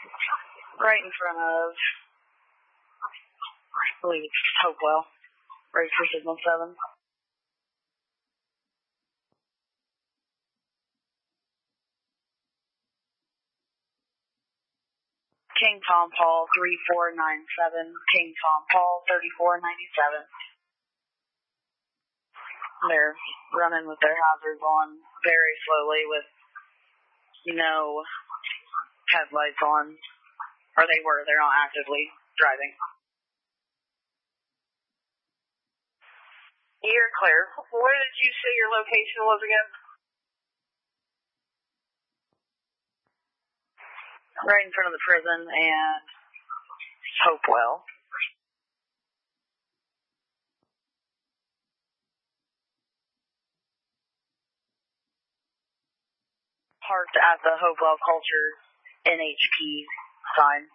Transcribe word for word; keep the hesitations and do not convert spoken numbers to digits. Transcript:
Right in front of, I believe it's Hopewell, right for Signal seven. King Tom Paul, three four nine seven. King Tom Paul, thirty-four ninety-seven. They're running with their hazards on very slowly with no headlights on. Or they were, they're not actively driving. You're clear. Where did you say your location was again? Right in front of the prison and Hopewell. Parked at the Hopewell Culture N H P sign.